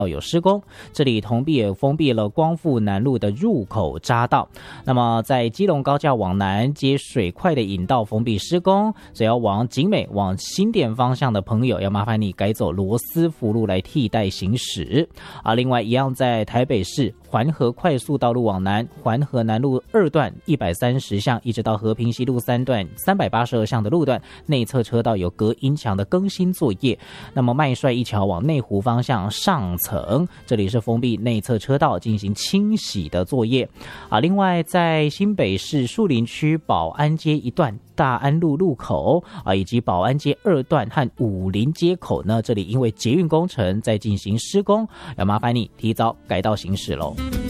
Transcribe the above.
有施工，这里同步也封闭了光复南路的入口匝道。那么在基隆高架往南接水块的引道封闭施工，只要往景美往新店方向的朋友，要麻烦你改走罗斯福路来替代行驶。另外一样在台北市环河快速道路往南，环河南路2段130巷一直到和平西路3段382巷的路段，内侧车道有隔音墙的更新作业。那么麦帅一桥往内湖方向上层，这里是封闭内侧车道进行清洗的作业。另外在新北市树林区保安街一段大安路路口以及保安街2段和武林街口呢，这里因为捷运工程在进行施工，要麻烦你提早改道行驶咯。